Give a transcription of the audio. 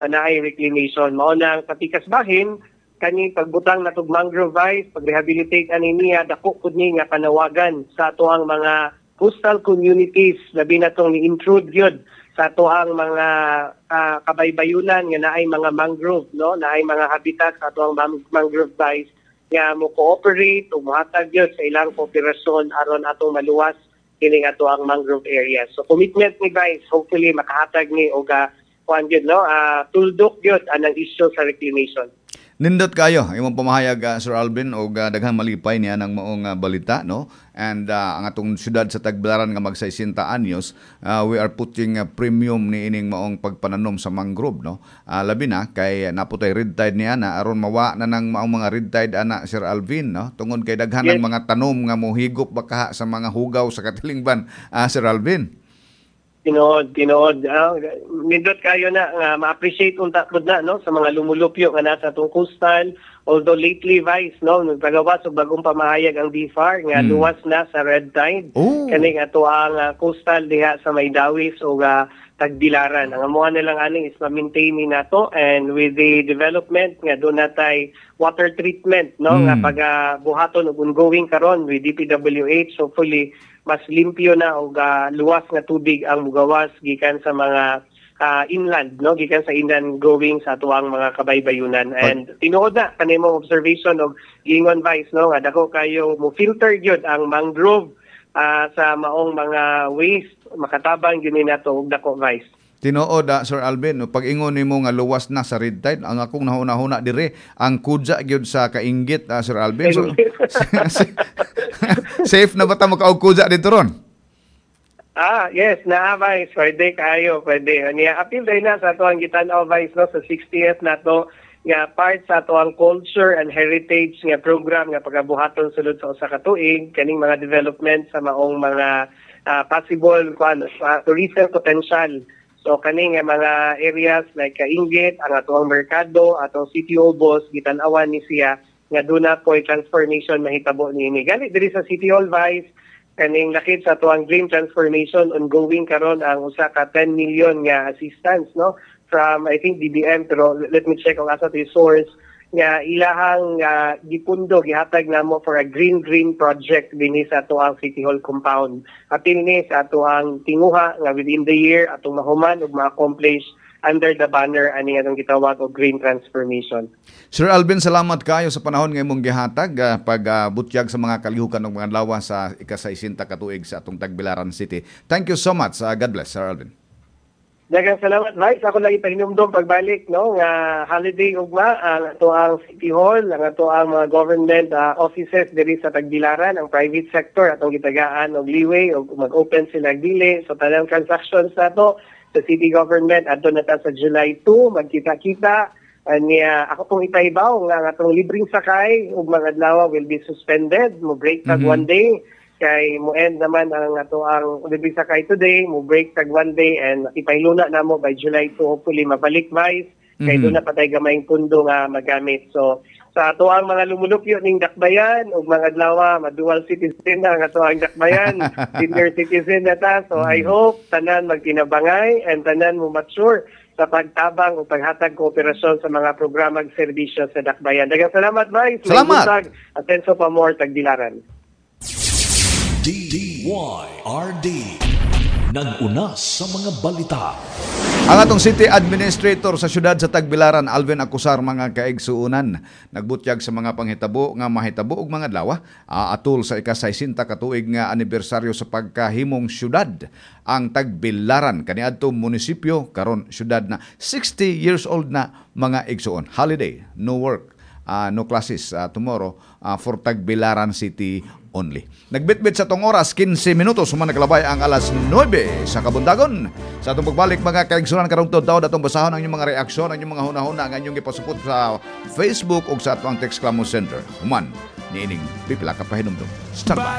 naay reclamation. Mao nang patikas bahin kani pagbutang natog mangrove vice, pag-rehabilitate ani niya, dako pud ni nga panawagan sa atoang mga coastal communities, labi na itong ni-intrude yun sa atoang mga kabaybayunan nga naay mga mangrove, no? Naay mga habitat sa atoang mangrove vice nga mo cooperate o muhatag yun sa ilang kooperasyon aron atong maluwas kining atoang mangrove area. So commitment ni Vice, hopefully makahatag ni og kuan yun, no? Tuldok yun anang issue sa reclamation. Nindot kayo imong pamahayag Sir Alvin og daghang malipay niya ng maong balita, no? And ang atong syudad sa Tagbilaran nga mag 60 anyos, we are putting a premium ni ining maong pagpananom sa mangrove, no? Labi na kay naputay red tide niya na aron mawa na ng maong mga red tide ana Sir Alvin, no? Tungod kay daghan ng mga tanom nga mohigop baka sa mga hugaw sa katilingban, Sir Alvin. Tinood. Nindot kayo na nga ma-appreciate unta pud na, no, sa mga lumulupyo nga nasa atong coastal. Although lately, Vice, no, nagpagawas og bagong pamahayag ang BFAR nga luwas na sa red tide. Kaning ato ang coastal diha sa Maydawis o Tagbilaran. Ang amuhan nilang aning is ma-maintain ni nato, and with the development nga doon natay water treatment, no, nga pagabuhaton og ongoing karon with DPWH, hopefully mas limpyo na o luwas nga tubig ang mugawas gikan sa mga inland, no, gikan sa inland growing sa atuang mga kabaybayunan. And tinuod na kanimo observation og giingon Vice, no, nga dako kayo mo filter gyud ang mangrove sa maong mga waste, makatabang gyud ni nato og dako Vice. Tinuod Sir Alvin, pag ingon nimo nga luwas na sa red tide, ang akong nahuna-huna dire ang kudya gyud sa kainggit, Sir Alvin. So, safe na ba ta makaog kudya dito ron? Yes, Vice, pwede kayo, pwede. Niya appeal day na sa atoang gitan-aw Vice, no, sa 60th nato nga part sa atoang culture and heritage nga program nga pagabuhaton sulod sa usa ka tuig kaning mga development sa maong mga possible tourism potential. So kaning mga areas like Kainggit, ang atoang merkado, atong City Obos, gitan-awan ni siya nga doon na po transformation mahitabo niini. Galit diri sa City Hall Vice, kaning lakit sa atoang green transformation ongoing karon ang usa ka 10 million nga assistance, no, from I think DBM, pero let me check kung asa to source nga ilahang gipundo gihatag namo for a green project dinhi sa atoang City Hall compound. Apil ni sa atoang tinguha nga within the year atong mahuman ug ma-accomplish under the banner ani atong gitawag og green transformation. Sir Alvin, salamat kayo sa panahon nga imong gihatag pagbutyag sa mga kalihukan ng mga lawas sa ika-60 ka tuig sa atong Tagbilaran City. Thank you so much. God bless, Sir Alvin. Daghang salamat, Vice. Ako lang ipahinumdom pagbalik, no, nga holiday ugma ang ato ang City Hall, ang ato ang mga government offices diri sa Tagbilaran, ang private sector atong gitagaan og leeway og mag-open sila dili so tanang transactions nato sa city government adto na ta sa July 2 magkita-kita. Ako pong ipahibaw nga atong libreng sakay ug mga adlaw will be suspended, mo break tag one day. Kay mo end naman ang ato ang libreng sakay today, mo break tag one day, and ipailuna na mo by July 2 hopefully mabalik Vice. Kay doon na patay gamayng pundo nga magamit. So sa ato ang mga lumulupyo ning Dakbayan ug mga adlaw madual citizen na ang ato ang Dakbayan, senior citizen na ta. So I hope tanan magtinabangay and tanan mo mature sa pagtabang o paghatag kooperasyon sa mga programang serbisyo sa Dakbayan. Daghang salamat Vice. Salamat. Atenso pa more Tagbilaran. DYRD nag-una sa mga balita. Ang atong City Administrator sa syudad sa Tagbilaran, Alvin Acusar, mga kaigsuunan, nagbutyag sa mga panghitabo nga mahitabo og mga adlaw atul sa ika-60 ka tuig nga anibersaryo sa pagkahimong syudad ang Tagbilaran kaniadtong munisipyo karon syudad na 60 years old na, mga igsuon. Holiday, no work, no classes tomorrow for Tagbilaran City only. Nagbitbit sa tong oras 15 minutos human naglabay ang alas 9 sa kabundagon. Sa atong pagbalik mga kaigsunan karong tudtaw datong basahon ang inyong mga reaksyon, ang inyong mga hunahuna ang inyong ipasupot sa Facebook ug sa atong text clamor center. Human niining pipila ka pahinumdum. Stand by.